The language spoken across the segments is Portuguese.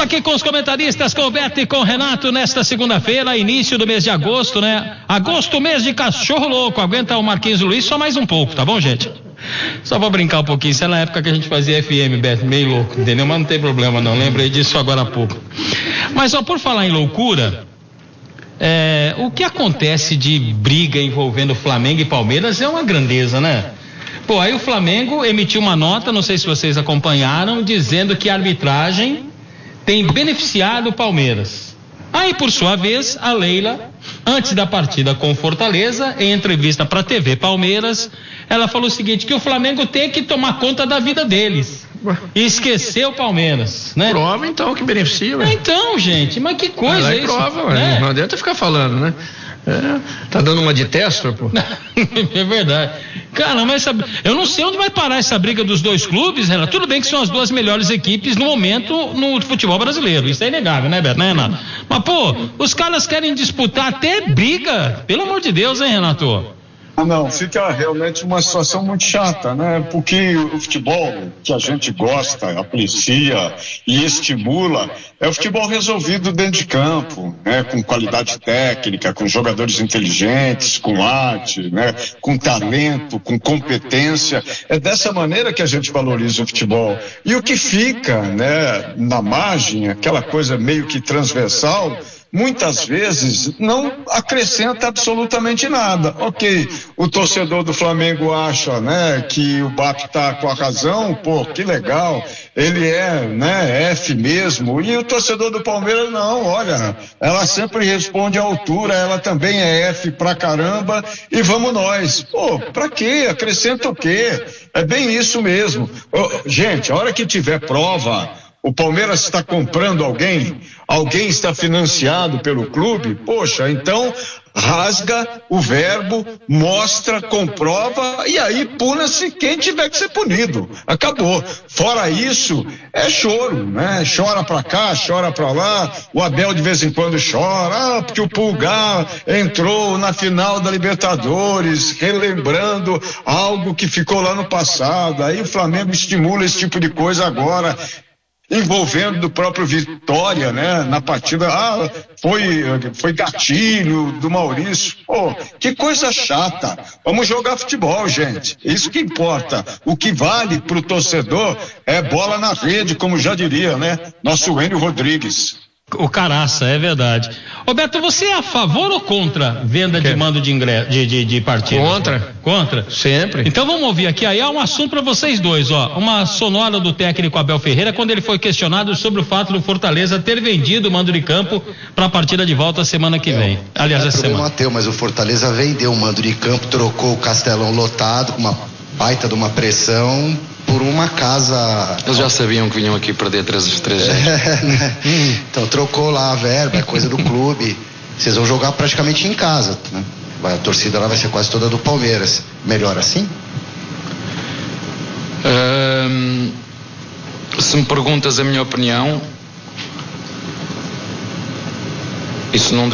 aqui com os comentaristas, com o Beto e com o Renato, nesta segunda-feira, início do mês de agosto, né? Agosto, mês de cachorro louco. Aguenta o Marquinhos Luiz só mais um pouco, tá bom, gente? Só vou brincar um pouquinho. Isso é na época que a gente fazia FM, Beto, meio louco, entendeu? Mas não tem problema não, lembrei disso agora há pouco. Mas só por falar em loucura, o que acontece de briga envolvendo Flamengo e Palmeiras é uma grandeza, né? Pô, aí o Flamengo emitiu uma nota, não sei se vocês acompanharam, dizendo que a arbitragem tem beneficiado o Palmeiras. Aí, por sua vez, a Leila, antes da partida com o Fortaleza, em entrevista para a TV Palmeiras, ela falou o seguinte, que o Flamengo tem que tomar conta da vida deles e esquecer o Palmeiras, né? Prova então que beneficia, né? Então, gente, mas que coisa é isso? Prova, né? Não adianta ficar falando, né? Tá dando uma de testa, pô. É verdade. Cara, mas eu não sei onde vai parar essa briga dos dois clubes, Renato. Tudo bem que são as duas melhores equipes no momento no futebol brasileiro. Isso é inegável, né, Beto? Né, Renato? Mas, pô, os caras querem disputar até briga. Pelo amor de Deus, hein, Renato? Não, fica realmente uma situação muito chata, né? Porque o futebol que a gente gosta, aprecia e estimula é o futebol resolvido dentro de campo, né? Com qualidade técnica, com jogadores inteligentes, com arte, né? Com talento, com competência. É dessa maneira que a gente valoriza o futebol. E o que fica, né, na margem, aquela coisa meio que transversal, muitas vezes não acrescenta absolutamente nada. Ok, o torcedor do Flamengo acha, né, que o BAP está com a razão, pô, que legal, ele é, né, F mesmo, e o torcedor do Palmeiras não, olha, ela sempre responde à altura, ela também é F pra caramba, e vamos nós. Pô, pra quê? Acrescenta o quê? É bem isso mesmo. Gente, a hora que tiver prova, o Palmeiras está comprando alguém está financiado pelo clube, poxa, então rasga o verbo, mostra, comprova e aí puna-se quem tiver que ser punido. Acabou. Fora isso, é choro, né? Chora pra cá, chora pra lá, o Abel de vez em quando chora, porque o Pulgar entrou na final da Libertadores, relembrando algo que ficou lá no passado, aí o Flamengo estimula esse tipo de coisa agora, envolvendo do próprio Vitória, né, na partida, foi gatilho do Maurício. Pô, que coisa chata. Vamos jogar futebol, gente. Isso que importa. O que vale pro torcedor é bola na rede, como já diria, né, nosso Enio Rodrigues. O caraça, é verdade. Roberto, você é a favor ou contra venda de mando de ingresso, de partida? Contra? Sempre. Então vamos ouvir aqui, aí há um assunto para vocês dois, ó. Uma sonora do técnico Abel Ferreira, quando ele foi questionado sobre o fato do Fortaleza ter vendido o mando de campo para a partida de volta semana que vem. Aliás, essa semana. Mateu, mas o Fortaleza vendeu o mando de campo, trocou o Castelão lotado, com uma baita de uma pressão, por uma casa. Eles já sabiam que vinham aqui perder 3-0. Então trocou lá a verba, é coisa do clube. Vocês vão jogar praticamente em casa, né? A torcida lá vai ser quase toda do Palmeiras. Melhor assim? Se me perguntas a minha opinião, isso não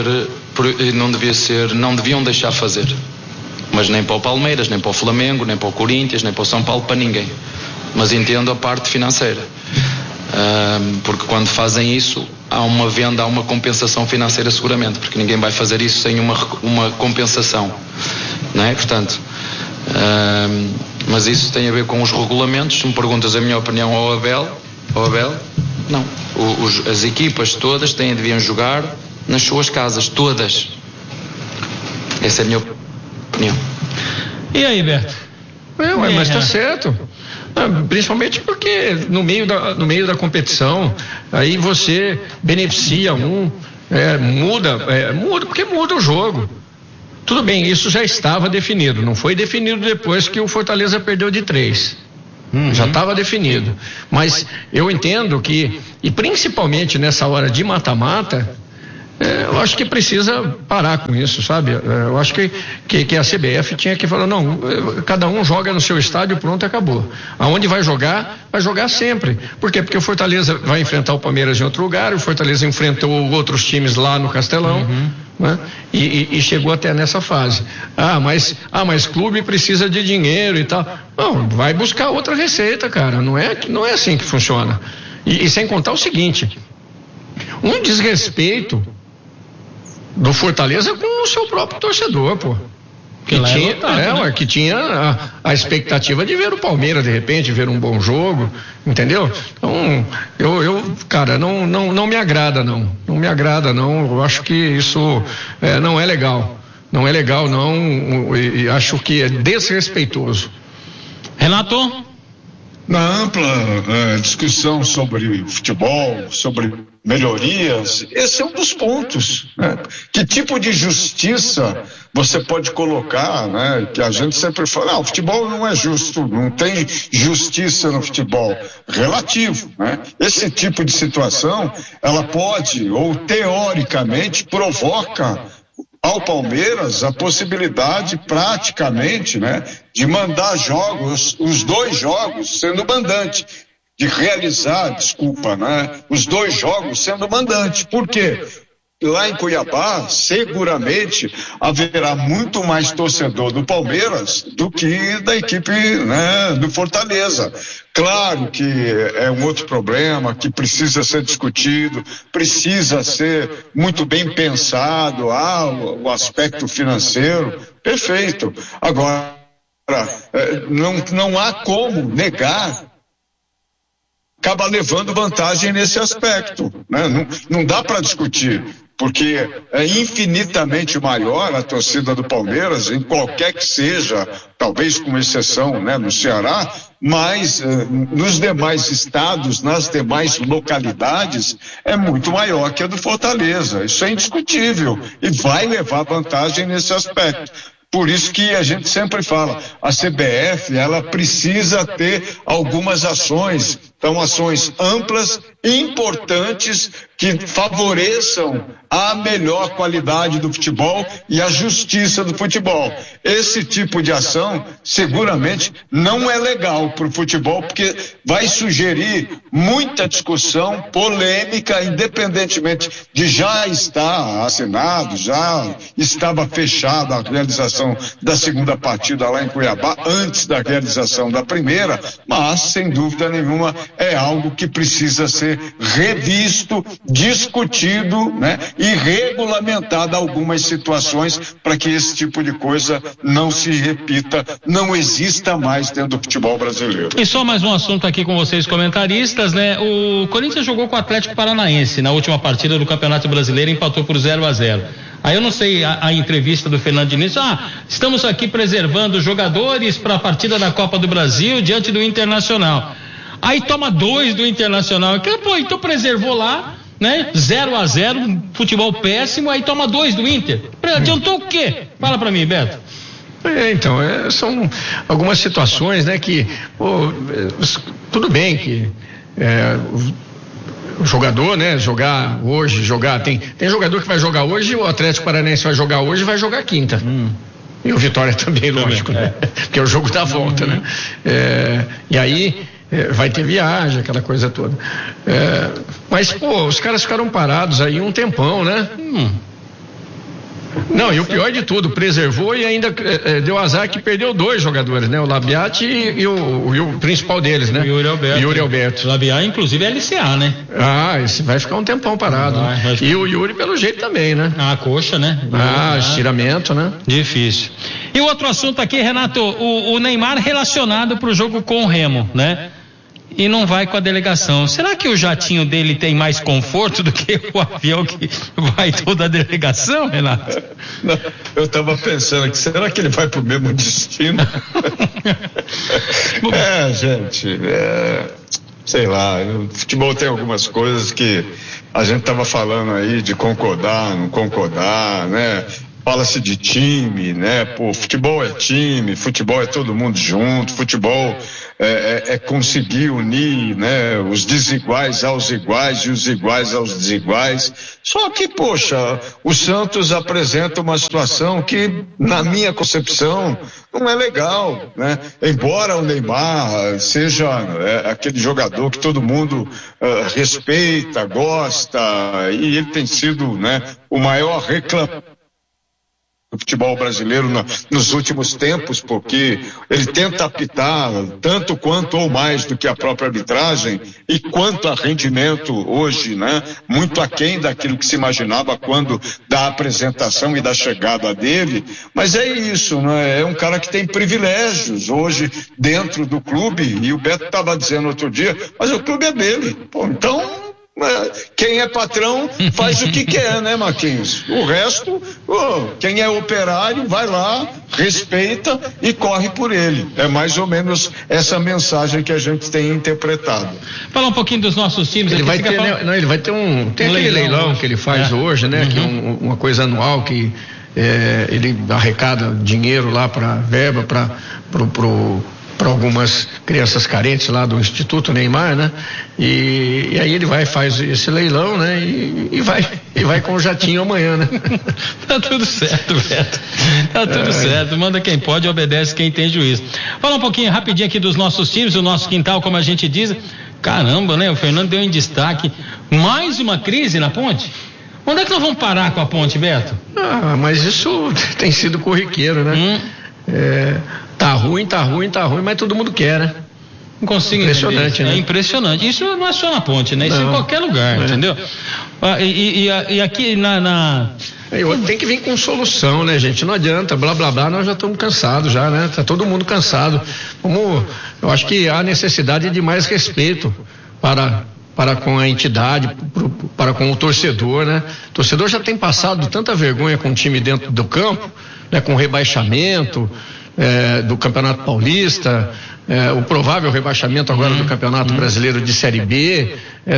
deviam deixar fazer. Mas nem para o Palmeiras, nem para o Flamengo, nem para o Corinthians, nem para o São Paulo, para ninguém. Mas entendo a parte financeira. Porque quando fazem isso, há uma venda, há uma compensação financeira seguramente, porque ninguém vai fazer isso sem uma compensação, não é? Portanto, mas isso tem a ver com os regulamentos. Se me perguntas a minha opinião ao Abel, não. As equipas todas deviam jogar nas suas casas, todas. Essa é a minha opinião. E aí, Beto? Mas está certo. Principalmente porque no meio da competição, aí você beneficia muda porque muda o jogo. Tudo bem, isso já estava definido, não foi definido depois que o Fortaleza perdeu de 3. Já estava definido. Mas eu entendo que, e principalmente nessa hora de mata-mata, eu acho que precisa parar com isso, sabe? Eu acho que a CBF tinha que falar, não, cada um joga no seu estádio, pronto, acabou. Aonde vai jogar sempre. Por quê? Porque o Fortaleza vai enfrentar o Palmeiras em outro lugar, o Fortaleza enfrentou outros times lá no Castelão, né? E chegou até nessa fase. Mas clube precisa de dinheiro e tal. Não, vai buscar outra receita, cara. Não é assim que funciona. E sem contar o seguinte, um desrespeito do Fortaleza com o seu próprio torcedor, pô. Que tinha a expectativa de ver o Palmeiras de repente, ver um bom jogo, entendeu? Então, cara, não me agrada não me agrada não, eu acho que isso não é legal, e acho que é desrespeitoso. Renato? Na ampla discussão sobre futebol, sobre melhorias, esse é um dos pontos, né? Que tipo de justiça você pode colocar, né? Que a gente sempre fala, o futebol não é justo, não tem justiça no futebol. Relativo, né? Esse tipo de situação, ela pode, ou teoricamente, provoca ao Palmeiras a possibilidade praticamente, né, de mandar jogos, os 2 jogos sendo mandante, de realizar, né, os 2 jogos sendo mandante. Por quê? Lá em Cuiabá, seguramente haverá muito mais torcedor do Palmeiras do que da equipe, né, do Fortaleza. Claro que é um outro problema que precisa ser discutido, precisa ser muito bem pensado, o aspecto financeiro, perfeito. Agora, não há como negar, acaba levando vantagem nesse aspecto, né? Não dá para discutir, porque é infinitamente maior a torcida do Palmeiras, em qualquer que seja, talvez com exceção, né, no Ceará, mas nos demais estados, nas demais localidades, é muito maior que a do Fortaleza. Isso é indiscutível e vai levar vantagem nesse aspecto. Por isso que a gente sempre fala, a CBF, ela precisa ter algumas ações, então ações amplas, importantes, que favoreçam a melhor qualidade do futebol e a justiça do futebol. Esse tipo de ação, seguramente, não é legal para o futebol, porque vai sugerir muita discussão, polêmica, independentemente de já estar assinado, já estava fechada a realização da segunda partida lá em Cuiabá, antes da realização da primeira, mas, sem dúvida nenhuma, é algo que precisa ser revisto, discutido, né, e regulamentado algumas situações para que esse tipo de coisa não se repita, não exista mais dentro do futebol brasileiro. E só mais um assunto aqui com vocês, comentaristas, né? O Corinthians jogou com o Atlético Paranaense na última partida do Campeonato Brasileiro e empatou por 0-0. Aí eu não sei a entrevista do Fernando Diniz, estamos aqui preservando jogadores para a partida da Copa do Brasil diante do Internacional. Aí toma 2 do Internacional. Então preservou lá, né? 0-0, futebol péssimo, aí toma 2 do Inter. Adiantou o quê? Fala pra mim, Beto. Então, são algumas situações, né, que tudo bem que o jogador, né, jogar hoje, tem jogador que vai jogar hoje, o Atlético Paranaense vai jogar hoje e vai jogar quinta. E o Vitória também, lógico, né? Porque é o jogo da volta, né? E aí vai ter viagem, aquela coisa toda. Mas, os caras ficaram parados aí um tempão, né? Não, e o pior de tudo, preservou e ainda deu azar que perdeu 2 jogadores, né? O Labiat e o principal deles, né? Yuri Alberto. O Labiat, inclusive, é LCA, né? Esse vai ficar um tempão parado. E o Yuri, pelo jeito, também, né? Coxa, né? Estiramento, né? Difícil. E o outro assunto aqui, Renato, o Neymar relacionado pro jogo com o Remo, né? E não vai com a delegação. Será que o jatinho dele tem mais conforto do que o avião que vai toda a delegação, Renato? Não, eu estava pensando aqui, será que ele vai pro mesmo destino? Gente, sei lá, o futebol tem algumas coisas que a gente estava falando aí de concordar, não concordar, né? Fala-se de time, né? Futebol é time, futebol é todo mundo junto, futebol é conseguir unir, né, os desiguais aos iguais e os iguais aos desiguais. Só que, o Santos apresenta uma situação que, na minha concepção, não é legal, né? Embora o Neymar seja aquele jogador que todo mundo respeita, gosta, e ele tem sido, né, o maior reclamante do futebol brasileiro nos últimos tempos, porque ele tenta apitar tanto quanto ou mais do que a própria arbitragem, e quanto a rendimento hoje, né, muito aquém daquilo que se imaginava quando da apresentação e da chegada dele. Mas é isso, né? É um cara que tem privilégios hoje dentro do clube, e o Beto estava dizendo outro dia, mas o clube é dele. Pô, então, quem é patrão faz o que quer, né, Marquinhos? O resto, quem é operário vai lá, respeita e corre por ele. É mais ou menos essa mensagem que a gente tem interpretado. Falar um pouquinho dos nossos times. Ele vai ter, ele vai ter tem aquele leilão que ele faz hoje, né? Que é uma coisa anual que ele arrecada dinheiro lá para verba para algumas crianças carentes lá do Instituto Neymar, né? E aí ele faz esse leilão, né? E vai com o jatinho amanhã, né? Tá tudo certo, Beto. Tá tudo certo. Manda quem pode, obedece quem tem juízo. Fala um pouquinho rapidinho aqui dos nossos times, o nosso quintal, como a gente diz. Caramba, né? O Fernando deu em destaque. Mais uma crise na Ponte? Onde é que nós vamos parar com a Ponte, Beto? Mas isso tem sido corriqueiro, né? Tá ruim, mas todo mundo quer, né? Não consigo impressionante, entender. Né? É impressionante. Isso não é só na Ponte, né? Isso em qualquer lugar, entendeu? E aqui tem que vir com solução, né, gente? Não adianta, blá blá blá, nós já estamos cansados já, né? Tá todo mundo cansado. Eu acho que há necessidade de mais respeito para com a entidade, para com o torcedor, né? O torcedor já tem passado tanta vergonha com o time dentro do campo, né? Com rebaixamento do Campeonato Paulista, o provável rebaixamento agora do Campeonato Brasileiro de Série B,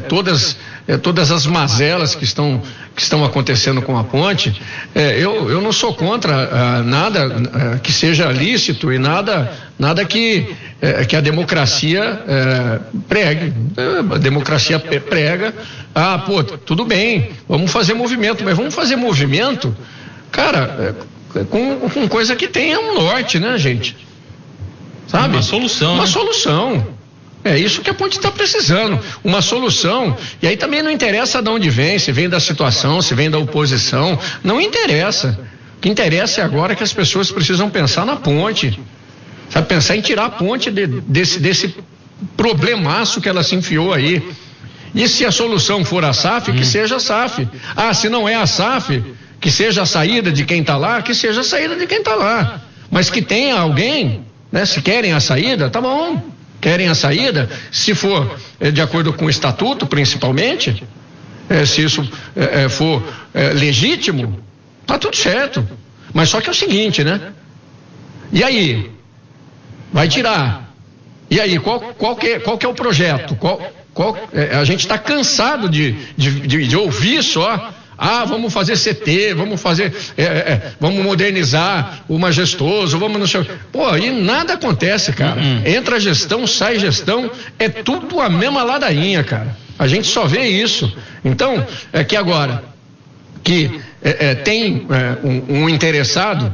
todas as mazelas que estão acontecendo com a Ponte. Eu não sou contra nada que seja lícito e nada que a democracia pregue. A democracia prega, tudo bem, vamos fazer movimento, mas vamos fazer movimento, cara, com coisa que tenha um norte, né, gente? Sabe? Uma solução. Uma solução. É isso que a Ponte está precisando. Uma solução. E aí também não interessa de onde vem, se vem da situação, se vem da oposição. Não interessa. O que interessa é agora que as pessoas precisam pensar na Ponte. Sabe? Pensar em tirar a Ponte desse problemaço que ela se enfiou aí. E se a solução for a SAF, que seja a SAF. Se não é a SAF, que seja a saída de quem está lá, que seja a saída de quem está lá. Mas que tenha alguém, né? Se querem a saída, tá bom. Querem a saída, se for de acordo com o estatuto, principalmente, se isso for legítimo, tá tudo certo. Mas só que é o seguinte, né? E aí? Vai tirar. E aí, qual que é o projeto? A gente está cansado de ouvir só. Vamos fazer CT, vamos fazer, vamos modernizar o majestoso, vamos no seu. E nada acontece, cara. Entra gestão, sai gestão, é tudo a mesma ladainha, cara. A gente só vê isso. Então, que agora, que tem um interessado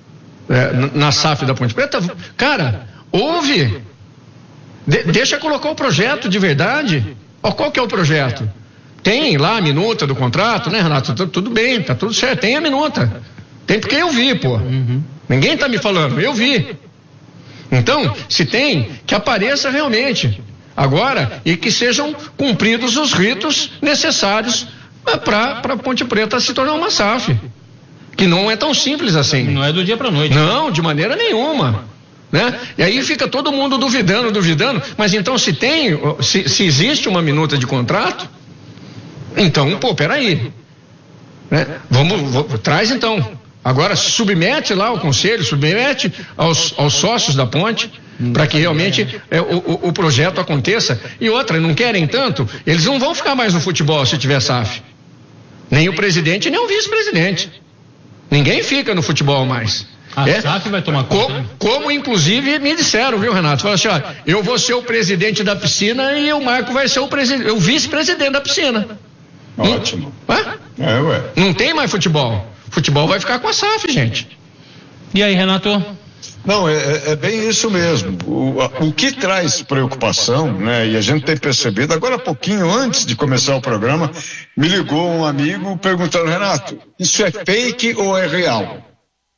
na SAF da Ponte Preta, cara, ouve, deixa colocar o projeto de verdade. Qual que é o projeto? Tem lá a minuta do contrato, né, Renato? Tudo bem, tá tudo certo, tem a minuta. Tem porque eu vi, pô. Ninguém tá me falando, eu vi. Então, se tem, que apareça realmente. Agora, e que sejam cumpridos os ritos necessários para Ponte Preta se tornar uma SAF. Que não é tão simples assim. Não é do dia para noite. Não, de maneira nenhuma. Né? E aí fica todo mundo duvidando, mas então se existe uma minuta de contrato, então, peraí, né? Traz então. Agora submete lá ao conselho, submete aos sócios da Ponte, para que realmente o projeto aconteça. E outra, não querem tanto, eles não vão ficar mais no futebol se tiver SAF. Nem o presidente, nem o vice-presidente. Ninguém fica no futebol mais. A SAF vai tomar conta. Como inclusive me disseram, viu, Renato? Falaram assim, eu vou ser o presidente da piscina e o Marco vai ser o vice-presidente da piscina. Ótimo. Não tem mais futebol. Futebol vai ficar com a SAF, gente. E aí, Renato? Não, é bem isso mesmo. O que traz preocupação, né? E a gente tem percebido, agora há pouquinho antes de começar o programa, me ligou um amigo perguntando, Renato, isso é fake ou é real?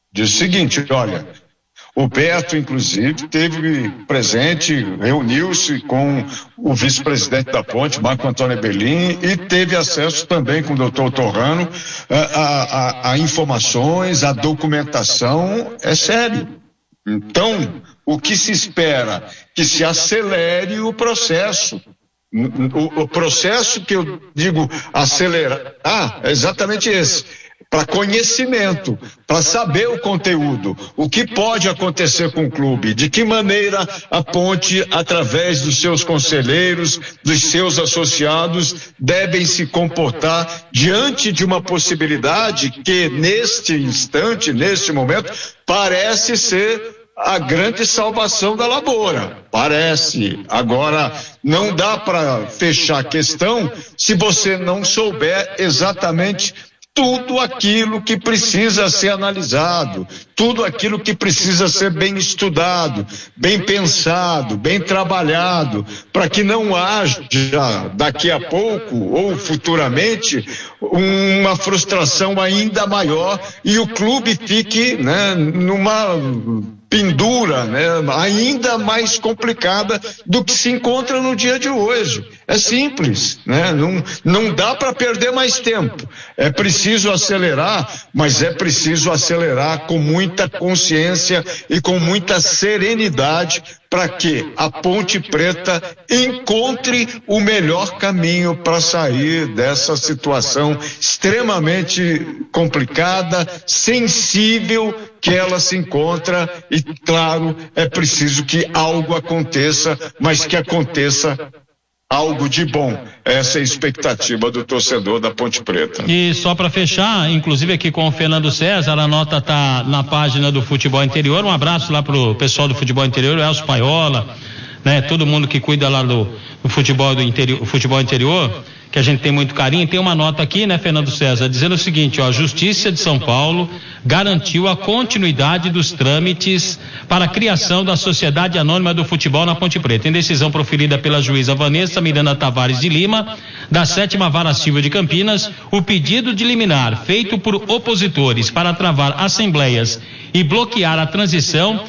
Diz o seguinte, olha, o Beto, inclusive, teve presente, reuniu-se com o vice-presidente da Ponte, Marco Antônio Belin, e teve acesso também com o doutor Torrano a informações, a documentação. É sério. Então, o que se espera? Que se acelere o processo. O processo que eu digo acelerar é exatamente esse. Para conhecimento, para saber o conteúdo, o que pode acontecer com o clube, de que maneira a Ponte, através dos seus conselheiros, dos seus associados, devem se comportar diante de uma possibilidade que, neste instante, neste momento, parece ser a grande salvação da lavoura. Parece. Agora, não dá para fechar a questão se você não souber exatamente tudo aquilo que precisa ser analisado, tudo aquilo que precisa ser bem estudado, bem pensado, bem trabalhado, para que não haja daqui a pouco ou futuramente uma frustração ainda maior e o clube fique, né, numa pendura, né, ainda mais complicada do que se encontra no dia de hoje. É simples, né? Não dá para perder mais tempo. É preciso acelerar, mas é preciso acelerar com muita consciência e com muita serenidade para que a Ponte Preta encontre o melhor caminho para sair dessa situação extremamente complicada, sensível que ela se encontra e, claro, é preciso que algo aconteça, mas que aconteça algo de bom. Essa é a expectativa do torcedor da Ponte Preta. E só para fechar, inclusive aqui com o Fernando César, a nota tá na página do Futebol Interior. Um abraço lá pro pessoal do Futebol Interior, o Elcio Paiola, né? Todo mundo que cuida lá do futebol do interior, futebol interior, que a gente tem muito carinho. Tem uma nota aqui, né, Fernando César, dizendo o seguinte, ó: a Justiça de São Paulo garantiu a continuidade dos trâmites para a criação da Sociedade Anônima do Futebol na Ponte Preta. Em decisão proferida pela juíza Vanessa Miranda Tavares de Lima, da 7ª Vara Civil de Campinas, o pedido de liminar feito por opositores para travar assembleias e bloquear a transição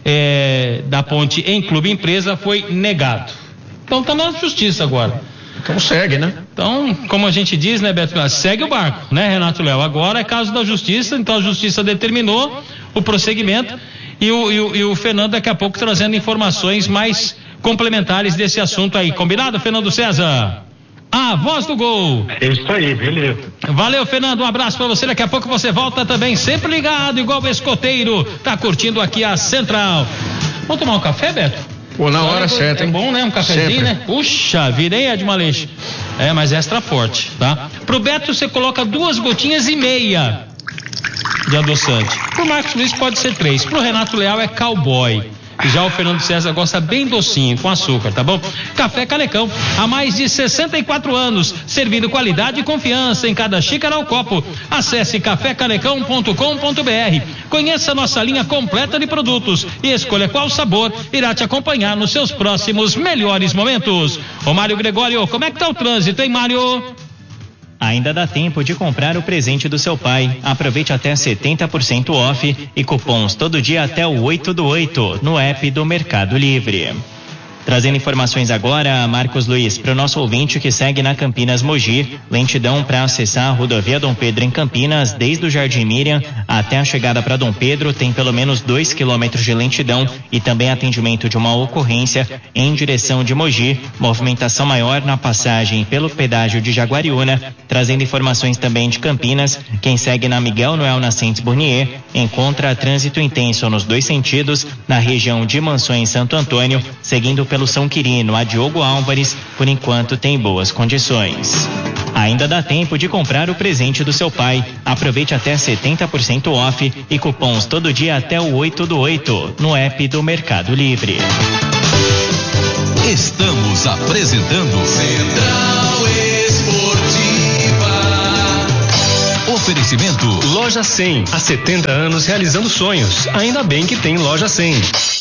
da Ponte em clube empresa foi negado. Então tá na justiça agora. Então segue, né? Então, como a gente diz, né, Beto, segue o barco, né, Renato Léo? Agora é caso da justiça, então a justiça determinou o prosseguimento e o Fernando daqui a pouco trazendo informações mais complementares desse assunto aí. Combinado, Fernando César? A voz do gol. É isso aí, beleza. Valeu, Fernando, um abraço pra você, daqui a pouco você volta também, sempre ligado, igual o escoteiro, tá curtindo aqui a Central. Vamos tomar um café, Beto? Pô, na hora certa, hein? É bom, né? Um cafezinho, sempre, né? Puxa, virei Ed Maleixo. Mas extra forte, tá? Pro Beto você coloca 2,5 gotinhas de adoçante. Pro Marcos Luiz pode ser 3. Pro Renato Leal é cowboy. Já o Fernando César gosta bem docinho, com açúcar, tá bom? Café Canecão, há mais de 64 anos, servindo qualidade e confiança em cada xícara ou copo. Acesse cafécanecão.com.br. Conheça nossa linha completa de produtos e escolha qual sabor irá te acompanhar nos seus próximos melhores momentos. Ô Mário Gregório, como é que tá o trânsito, hein, Mário? Ainda dá tempo de comprar o presente do seu pai. Aproveite até 70% off e cupons todo dia até o 8 do 8 no app do Mercado Livre. Trazendo informações agora, Marcos Luiz, para o nosso ouvinte que segue na Campinas Mogi, lentidão para acessar a rodovia Dom Pedro em Campinas, desde o Jardim Miriam até a chegada para Dom Pedro, tem pelo menos 2 quilômetros de lentidão e também atendimento de uma ocorrência em direção de Mogi, movimentação maior na passagem pelo pedágio de Jaguariúna. Trazendo informações também de Campinas, quem segue na Miguel Noel Nascentes Burnier encontra trânsito intenso nos 2 sentidos, na região de Mansões Santo Antônio, seguindo pelo São Quirino a Diogo Álvares, por enquanto tem boas condições. Ainda dá tempo de comprar o presente do seu pai. Aproveite até 70% off e cupons todo dia até o 8 do 8 no app do Mercado Livre. Estamos apresentando Central Esportiva. Oferecimento Loja 100, há 70 anos realizando sonhos. Ainda bem que tem Loja 100.